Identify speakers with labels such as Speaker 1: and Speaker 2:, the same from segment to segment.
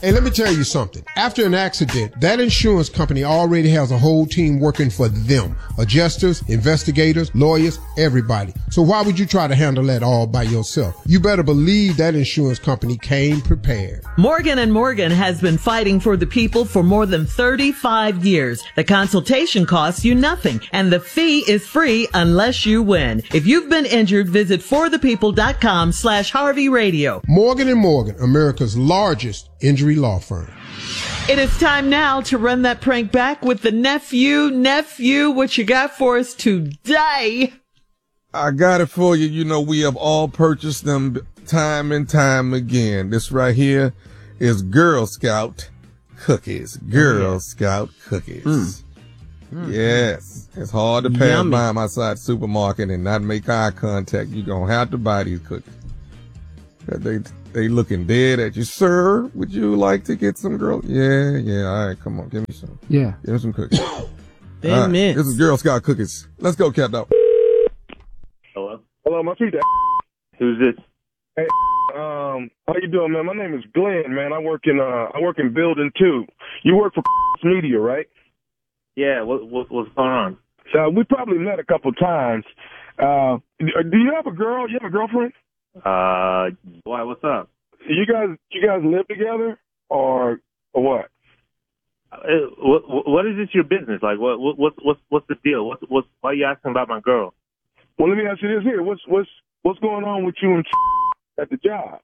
Speaker 1: Hey, let me tell you something. After an accident, that insurance company already has a whole team working for them. Adjusters, investigators, lawyers, everybody. So why would you try to handle that all by yourself? You better believe that insurance company came prepared.
Speaker 2: Morgan & Morgan has been fighting for the people for more than 35 years. The consultation costs you nothing, and the fee is free unless you win. If you've been injured, visit forthepeople.com/Harvey Radio.
Speaker 1: Morgan & Morgan, America's largest injury law firm.
Speaker 2: It is time now to run that prank back with the nephew. Nephew, what you got for us today?
Speaker 3: I got it for you. You know, we have all purchased them time and time again. This right here is Girl Scout cookies. Girl Scout cookies. Yes. It's hard to pass by them outside the supermarket and not make eye contact. You're going to have to buy these cookies. They looking dead at you. Sir, would you like to get some girl? Yeah. All right, come on. Give me some.
Speaker 4: Yeah.
Speaker 3: Give me some cookies.
Speaker 4: Damn it.
Speaker 3: This is Girl Scout cookies. Let's go, Cat Dog.
Speaker 5: Hello?
Speaker 6: Hello, my sweet.
Speaker 5: Who's this?
Speaker 6: Hey, how you doing, man? My name is Glenn, man. I work in Building 2. You work for Media, right?
Speaker 5: Yeah, what's going on?
Speaker 6: So we probably met a couple times. Do you have a girl? You have a girlfriend?
Speaker 5: Why? What's up?
Speaker 6: You guys live together or what?
Speaker 5: What is this your business? Like, what's the deal? Why are you asking about my girl?
Speaker 6: Well, let me ask you this here. What's going on with you and at the job?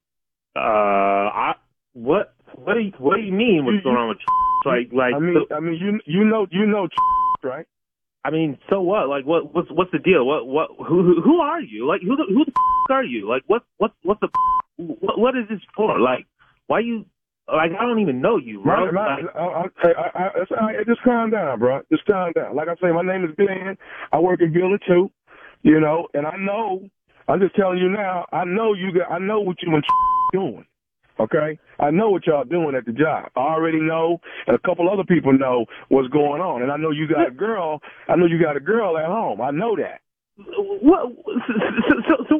Speaker 5: What do you mean? What's going on with like?
Speaker 6: I mean, you know, right?
Speaker 5: I mean, so what? Like, what's the deal? Who are you? Like, who the are you? Like, what is this for? Like, why you? Like, I don't even know you, bro.
Speaker 6: Just calm down, bro. Just calm down. Like I say, my name is Glenn. I work in Building 2. You know, and I know. I'm just telling you now. I know what you and doing. Okay, I know what y'all doing at the job. I already know, and a couple other people know what's going on. And I know you got a girl. I know you got a girl at home. I know that.
Speaker 5: What? So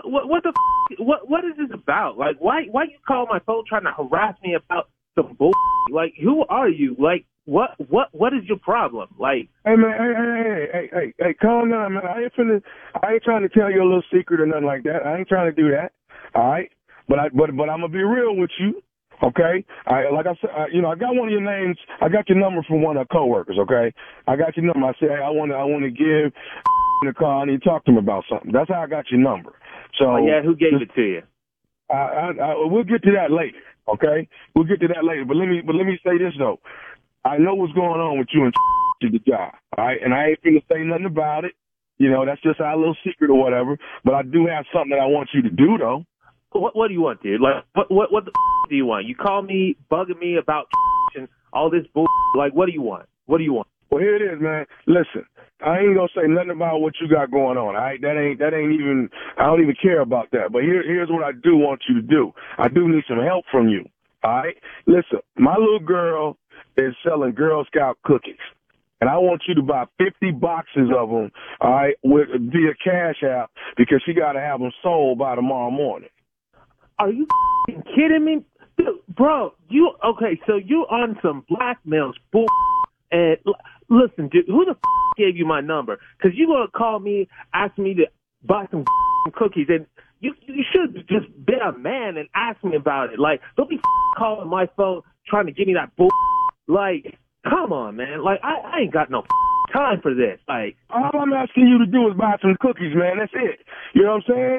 Speaker 5: what is this about? Like, why you call my phone trying to harass me about some bull? Like, who are you? Like, what is your problem? Like,
Speaker 6: hey man, hey, calm down, man. I ain't trying to tell you a little secret or nothing like that. I ain't trying to do that. All right. But I'm gonna be real with you, okay? Like I said, I got one of your names. I got your number from one of the coworkers, okay? I got your number. I said, hey, I want to give the call. I need to talk to him about something. That's how I got your number. So
Speaker 5: yeah, who gave it to you?
Speaker 6: We'll get to that later, okay? We'll get to that later. But let me say this though. I know what's going on with you and to the job, all right? And I ain't gonna say nothing about it. You know, that's just our little secret or whatever. But I do have something that I want you to do though.
Speaker 5: What do you want, dude? Like, what the do you want? You call me, bugging me about and all this bull. Like, what do you want? What do you want?
Speaker 6: Well, here it is, man. Listen, I ain't gonna say nothing about what you got going on. All right, that ain't even. I don't even care about that. But here's what I do want you to do. I do need some help from you. All right, listen. My little girl is selling Girl Scout cookies. And I want you to buy 50 boxes of them, all right, via Cash App because she got to have them sold by tomorrow morning.
Speaker 5: Are you kidding me? Dude, bro, so you on some blackmail bull. And listen, dude, who the gave you my number? Because you going to call me, ask me to buy some cookies, and you should have just been a man and ask me about it. Like, don't be calling my phone trying to give me that bull. Like, come on, man. Like, I ain't got no time for this. Like,
Speaker 6: all I'm asking you to do is buy some cookies, man. That's it. You know what I'm saying?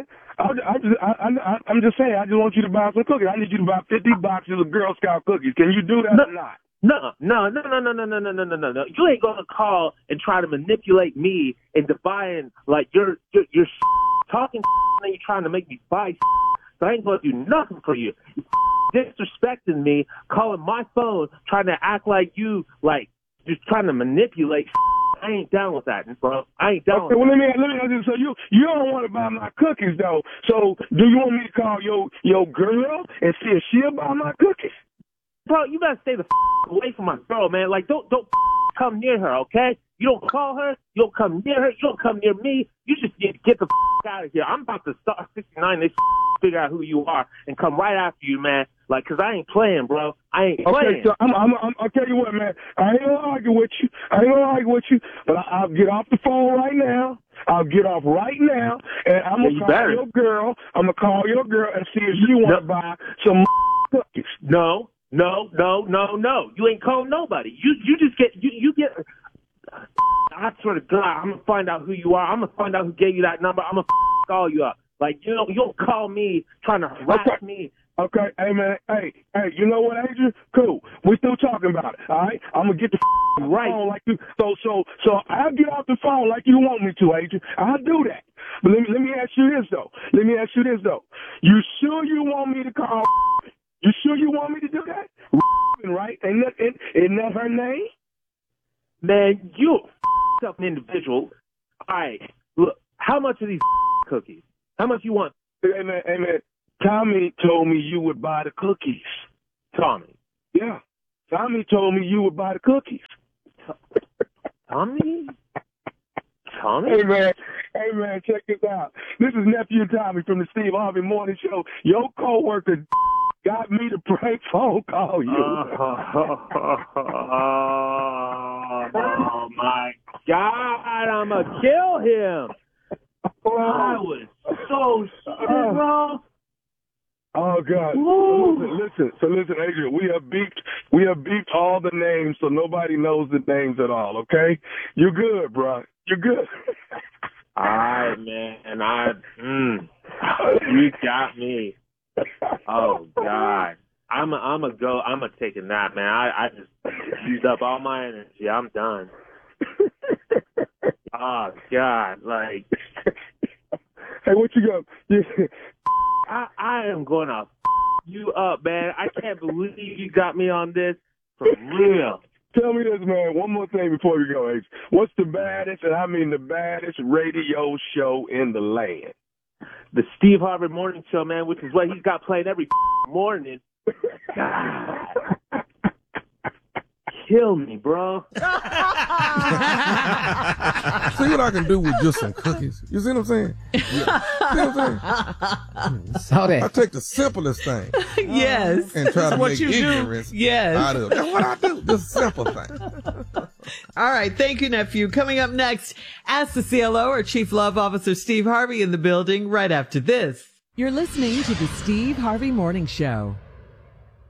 Speaker 6: I'm just saying, I just want you to buy some cookies. I need you to buy 50 boxes of Girl Scout cookies. Can you do that or not?
Speaker 5: No. You ain't gonna call and try to manipulate me into buying, like, you're talking and you're trying to make me buy. So I ain't gonna do nothing for you. Disrespecting me, calling my phone, trying to act like you, like, just trying to manipulate. I ain't down with that, bro. I ain't down with that.
Speaker 6: Well, let me ask you, so you don't want to buy my cookies, though. So do you want me to call your girl and see if she'll buy my cookies?
Speaker 5: Bro, you better stay the away from my girl, man. Like, don't come near her, okay? You don't call her. You don't come near her. You don't come near me. You just get the out of here. I'm about to start 69. They figure out who you are and come right after you, man. Like, 'cause I ain't playing, bro. I ain't playing.
Speaker 6: Okay, so I'll tell you what, man. I ain't gonna argue with you. But I'll get off the phone right now. I'll get off right now, and I'm gonna call your girl. I'm gonna call your girl and see if she want to buy some cookies.
Speaker 5: No. You ain't calling nobody. You just get you get. I swear to God, I'm gonna find out who you are. I'm gonna find out who gave you that number. I'm gonna call you up. Like, you don't call me trying to harass me.
Speaker 6: Okay, hey man, hey, you know what, Adrian? Cool. We still talking about it, all right? I'm gonna get the
Speaker 5: right
Speaker 6: phone like you. So I'll get off the phone like you want me to, Adrian. I'll do that. But let me ask you this though. You sure you want me to call? You sure you want me to do that? Right? Ain't that her name?
Speaker 5: Man, you an individual. All right, look. How much are these cookies? How much you want?
Speaker 6: Hey man. Tommy told me you would buy the cookies.
Speaker 5: Tommy?
Speaker 6: Yeah. Tommy told me you would buy the cookies.
Speaker 5: Tommy?
Speaker 6: Hey man, check this out. This is Nephew Tommy from the Steve Harvey Morning Show. Your coworker got me to prank phone call you.
Speaker 5: Oh my God, I'm gonna kill him. I was so shit, bro.
Speaker 6: Oh God! So listen, Adrian. We have beeped all the names, so nobody knows the names at all. Okay, you're good, bro. You're good.
Speaker 5: All right, man. You got me. Oh God, I'm gonna take a nap, man. I just used up all my energy. I'm done. Oh God, like.
Speaker 6: Hey, what you got?
Speaker 5: I am going to you up, man. I can't believe you got me on this for real.
Speaker 6: Tell me this, man. One more thing before we go, H. What's the baddest, and I mean the baddest radio show in the land?
Speaker 5: The Steve Harvey Morning Show, man, which is what he's got playing every morning. God. Kill me, bro.
Speaker 3: See what I can do with just some cookies. You see what I'm saying? Yeah. See what I'm saying?
Speaker 4: Saw that.
Speaker 3: I take the simplest thing.
Speaker 2: Yes.
Speaker 3: And try to
Speaker 2: what
Speaker 3: make
Speaker 2: you
Speaker 3: ignorance
Speaker 2: do. Yes.
Speaker 3: out of it. That's what I do. Just simple thing.
Speaker 2: All right. Thank you, nephew. Coming up next, Ask the CLO or Chief Love Officer Steve Harvey in the building right after this.
Speaker 7: You're listening to the Steve Harvey Morning Show.